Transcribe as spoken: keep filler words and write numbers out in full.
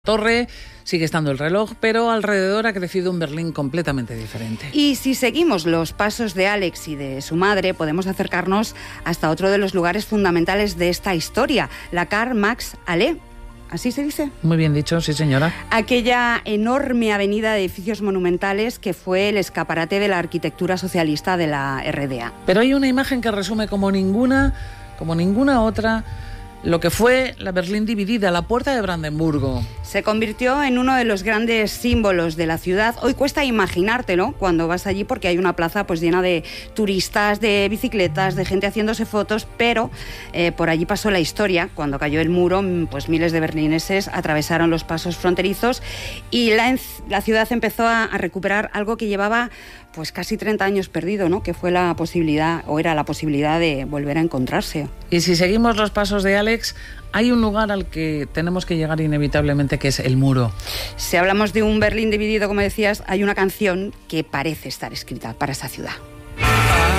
Torre, sigue estando el reloj, pero alrededor ha crecido un Berlín completamente diferente. Y si seguimos los pasos de Alex y de su madre, podemos acercarnos hasta otro de los lugares fundamentales de esta historia, la Karl-Marx-Allee. ¿Así se dice? Muy bien dicho, sí señora. Aquella enorme avenida de edificios monumentales que fue el escaparate de la arquitectura socialista de la R D A. Pero hay una imagen que resume como ninguna, como ninguna otra, lo que fue la Berlín dividida, la Puerta de Brandenburgo. Se convirtió en uno de los grandes símbolos de la ciudad. Hoy cuesta imaginártelo cuando vas allí porque hay una plaza pues llena de turistas, de bicicletas, de gente haciéndose fotos, pero eh, por allí pasó la historia. Cuando cayó el muro, pues miles de berlineses atravesaron los pasos fronterizos y la, la ciudad empezó a, a recuperar algo que llevaba pues casi treinta años perdido, ¿no? Que fue la posibilidad, o era la posibilidad de volver a encontrarse. Y si seguimos los pasos de Alex, hay un lugar al que tenemos que llegar inevitablemente, que es el muro. Si hablamos de un Berlín dividido, como decías, hay una canción que parece estar escrita para esa ciudad.